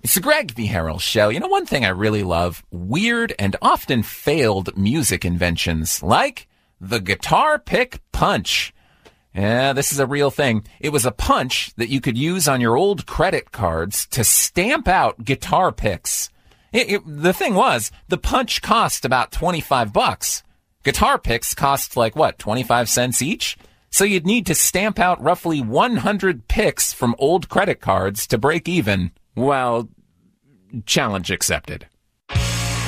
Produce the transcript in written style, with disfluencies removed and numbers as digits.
It's the Greg V. Harrell Show. You know, one thing I really love, weird and often failed music inventions, like the guitar pick punch. Yeah, this is a real thing. It was a punch that you could use on your old credit cards to stamp out guitar picks. The thing was, the punch cost about $25. Guitar picks cost 25 cents each? So you'd need to stamp out roughly 100 picks from old credit cards to break even. Well, challenge accepted.